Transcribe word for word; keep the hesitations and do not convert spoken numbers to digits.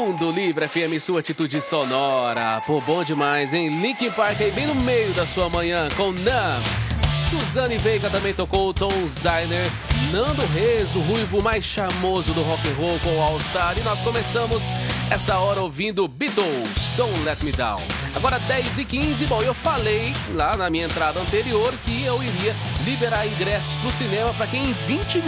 Mundo Livre F M, sua atitude sonora. Pô, bom demais, hein? Linkin Park aí bem no meio da sua manhã com Numb. Suzane Veiga também tocou Tom's Diner. Nando Reis, o ruivo mais charmoso do rock and roll com All Star. E nós começamos essa hora ouvindo Beatles, Don't Let Me Down. Agora dez e quinze, bom, eu falei lá na minha entrada anterior que eu iria liberar ingressos pro cinema para quem em vinte